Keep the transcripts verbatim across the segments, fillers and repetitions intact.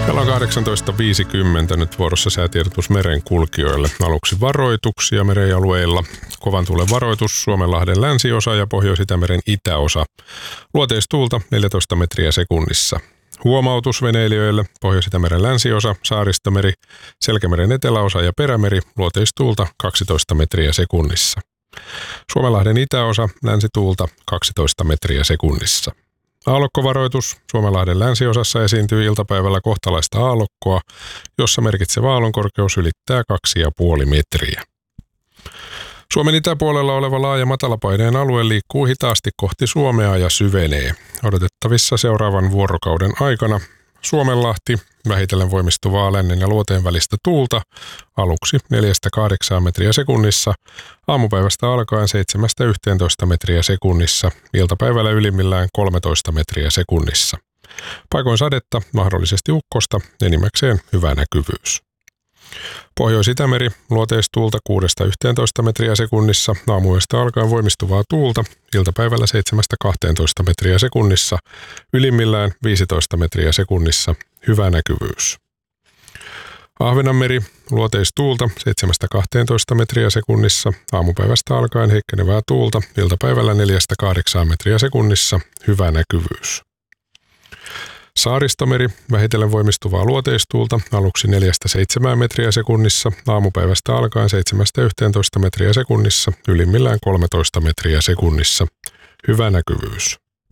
Kello kahdeksantoista viisikymmentä nyt vuorossa säätiedotus merenkulkijoille. Aluksi varoituksia merialueilla. Kovan tuulen varoitus Suomenlahden länsiosa ja Pohjois-Itämeren itäosa. Luoteistuulta neljätoista metriä sekunnissa. Huomautus veneilijöille. Pohjois-Itämeren länsiosa, Saaristomeri, Selkämeren eteläosa ja Perämeri. Luoteistuulta kaksitoista metriä sekunnissa. Suomenlahden itäosa, länsituulta kaksitoista metriä sekunnissa. Aallokkovaroitus. Suomenlahden länsiosassa esiintyy iltapäivällä kohtalaista aallokkoa, jossa merkitsevä aallonkorkeus ylittää kaksi pilkku viisi metriä. Suomen itäpuolella oleva laaja matalapaineen alue liikkuu hitaasti kohti Suomea ja syvenee. Odotettavissa seuraavan vuorokauden aikana Suomenlahti, vähitellen voimistuvaa lännen ja luoteen välistä tuulta, aluksi neljästä kahdeksaan metriä sekunnissa, aamupäivästä alkaen seitsemästä yhteentoista metriä sekunnissa, iltapäivällä ylimmillään kolmetoista metriä sekunnissa. Paikoin sadetta, mahdollisesti ukkosta, enimmäkseen hyvä näkyvyys. Pohjois-Itämeri, luoteistuulta kuudesta yhteentoista metriä sekunnissa, aamuyöstä alkaen voimistuvaa tuulta, iltapäivällä seitsemästä kahteentoista metriä sekunnissa, ylimmillään viisitoista metriä sekunnissa, hyvä näkyvyys. Ahvenanmeri, luoteistuulta seitsemästä kahteentoista metriä sekunnissa, aamupäivästä alkaen heikkenevää tuulta, iltapäivällä neljästä kahdeksaan metriä sekunnissa, hyvä näkyvyys. Saaristomeri, vähitellen voimistuvaa luoteistuulta, aluksi neljästä seitsemään metriä sekunnissa, aamupäivästä alkaen seitsemästä yhteentoista metriä sekunnissa, ylimmillään kolmetoista metriä sekunnissa, hyvä näkyvyys.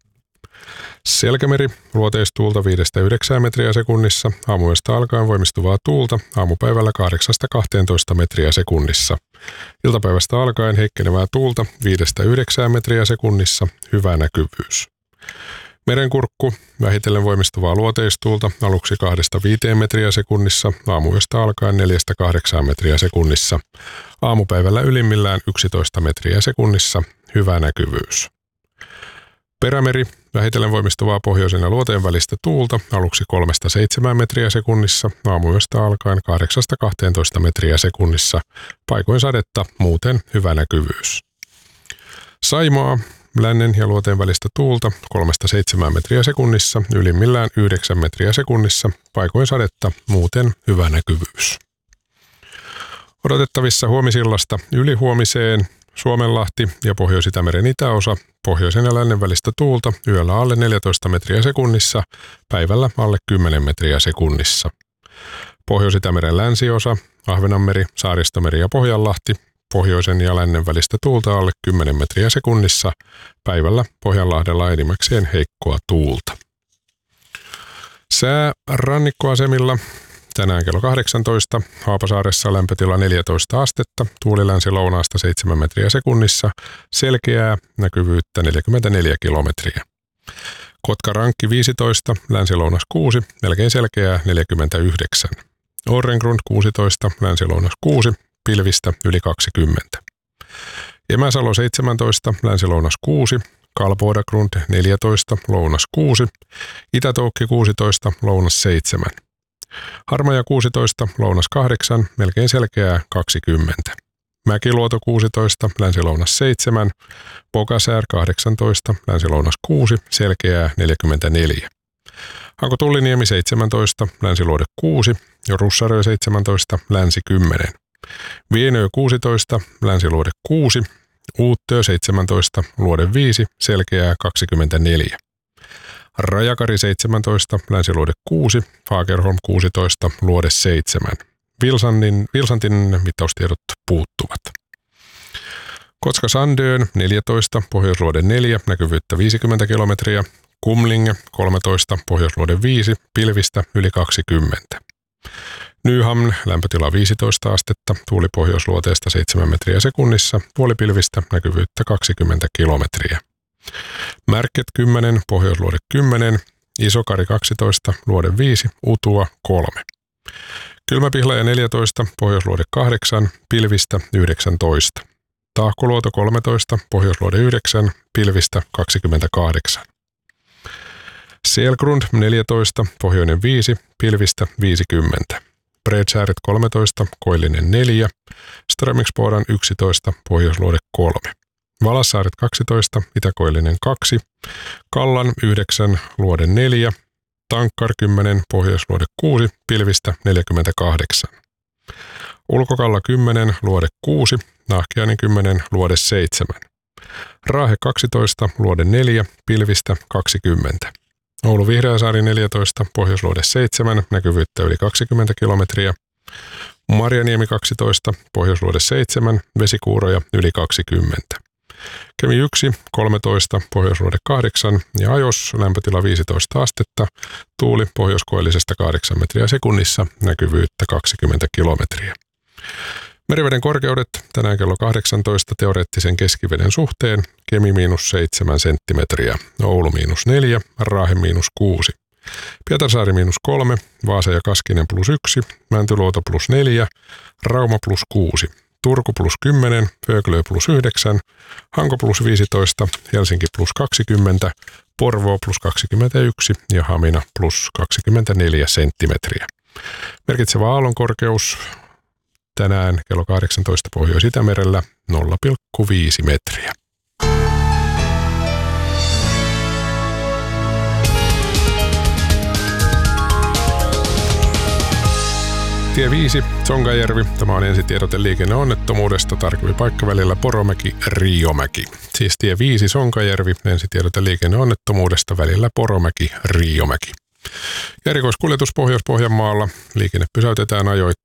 Selkämeri, luoteistuulta viidestä yhdeksään metriä sekunnissa, aamuyöstä alkaen voimistuvaa tuulta, aamupäivällä kahdeksasta kahteentoista metriä sekunnissa. Iltapäivästä alkaen heikkenevää tuulta viidestä yhdeksään metriä sekunnissa, hyvä näkyvyys. Merenkurkku, vähitellen voimistuvaa luoteistuulta, aluksi kahdesta viiteen metriä sekunnissa, aamuyöstä alkaen neljästä kahdeksaan metriä sekunnissa. Aamupäivällä ylimmillään yksitoista metriä sekunnissa, hyvä näkyvyys. Perämeri, vähitellen voimistuvaa pohjoisen ja luoteen välistä tuulta, aluksi kolmesta seitsemään metriä sekunnissa, aamuyöstä alkaen kahdeksasta kahteentoista metriä sekunnissa. Paikoin sadetta, muuten hyvä näkyvyys. Saimaa, lännen ja luoteen välistä tuulta kolmesta seitsemään metriä sekunnissa, ylimmillään yhdeksän metriä sekunnissa, paikoin sadetta, muuten hyvä näkyvyys. Odotettavissa huomisillasta ylihuomiseen Suomenlahti ja Pohjois-Itämeren itäosa, pohjoisen ja lännen välistä tuulta, yöllä alle neljätoista metriä sekunnissa, päivällä alle kymmenen metriä sekunnissa. Pohjois-Itämeren länsiosa, Ahvenanmeri, Saaristomeri ja Pohjanlahti, pohjoisen ja lännen välistä tuulta alle kymmenen metriä sekunnissa, päivällä Pohjanlahdella enimmäkseen heikkoa tuulta. Sää rannikkoasemilla. Tänään kello kahdeksantoista, Haapasaaressa lämpötila neljätoista astetta, tuuli länsi-lounaasta seitsemän metriä sekunnissa, selkeää, näkyvyyttä neljäkymmentäneljä kilometriä. Kotka-Rankki viisitoista, länsi-lounas kuusi, melkein selkeää neljäkymmentäyhdeksän. Orrengrund kuusitoista, länsi-lounas kuusi, pilvistä yli kaksikymmentä. Emäsalo seitsemäntoista, länsi-lounas kuusi, Kalpoidagrund neljätoista, lounas kuusi, Itä-Toukki kuusitoista, lounas seitsemän. Harmaja kuusitoista, lounas kahdeksan, melkein selkeää kaksikymmentä. Mäkiluoto kuusitoista, länsi-lounas seitsemän, Pokasär kahdeksantoista, länsi-lounas kuusi, selkeää neljäkymmentäneljä. Hanko-Tulliniemi seitsemäntoista, länsiluode kuusi, Russarö seitsemäntoista, länsi kymmenen. Vienöö kuusitoista, länsiluode kuusi, Uuttöö seitsemäntoista, luode viisi, selkeää kaksikymmentäneljä. Rajakari seitsemäntoista, länsiluode kuusi, Fagerholm kuusitoista, luode seitsemän. Vilsantin, Vilsantin mittaustiedot puuttuvat. Kotka-Sandön neljätoista, pohjoisluode neljä, näkyvyyttä viisikymmentä kilometriä. Kumlinge kolmetoista, pohjoisluode viisi, pilvistä yli kaksikymmentä. Nyhamn, lämpötila viisitoista astetta, tuuli pohjoisluoteesta seitsemän metriä sekunnissa, puolipilvistä, näkyvyyttä kaksikymmentä kilometriä. Märket kymmenen, pohjoisluode kymmenen, Isokari kaksitoista, luode viisi, Utua kolme. Kylmäpihlaja neljätoista, pohjoisluode kahdeksan, pilvistä yhdeksäntoista. Tahkoluoto kolmetoista, pohjoisluode yhdeksän, pilvistä kaksikymmentäkahdeksan. Selgrund neljätoista, pohjoinen viisi, pilvistä viisikymmentä. Bredsääret kolmetoista, koillinen neljä, Strömingsbodan yksitoista, pohjoisluode kolme. Valassaaret kaksitoista, itäkoillinen kaksi, Kallan yhdeksän, luode neljä, Tankkar kymmenen, Pohjoisluode kuusi, pilvistä neljäkymmentäkahdeksan. Ulkokalla kymmenen, Luode kuusi, Nahkiainen kymmenen, Luode seitsemän. Raahe kaksitoista, Luode neljä, pilvistä kaksikymmentä. Oulu Vihreäsaari neljätoista, Pohjoisluode seitsemän, näkyvyyttä yli kaksikymmentä kilometriä. Marjaniemi kaksitoista, Pohjoisluode seitsemän, vesikuuroja yli kaksikymmentä. Kemi yksi, kolmetoista, Pohjoisluode kahdeksan ja Ajos lämpötila viisitoista astetta, tuuli pohjoiskoillisesta kahdeksan metriä sekunnissa, näkyvyyttä kaksikymmentä kilometriä. Meriveden korkeudet tänään kello kahdeksantoista teoreettisen keskiveden suhteen, Kemi miinus seitsemän senttimetriä, Oulu miinus neljä, Raahe miinus kuusi. Pietarsaari miinus kolme, Vaasa ja Kaskinen plus yksi, Mäntyluoto plus neljä, Rauma plus kuusi, Turku plus kymmenen, Föglö plus yhdeksän, Hanko plus viisitoista, Helsinki plus kaksikymmentä, Porvoo plus kaksikymmentäyksi ja Hamina plus kaksikymmentäneljä senttimetriä. Merkitsevä aallonkorkeus tänään kello kahdeksantoista Pohjois-Itämerellä nolla pilkku viisi metriä. Tie viisi, Sonkajärvi. Tämä on ensitiedote liikenneonnettomuudesta. Tarkempi paikka välillä Poromäki-Riiomäki. Siis tie viisi, Sonkajärvi. Ensitiedote liikenneonnettomuudesta välillä Poromäki-Riiomäki. Erikoiskuljetus Pohjois-Pohjanmaalla. Liikenne pysäytetään ajoittain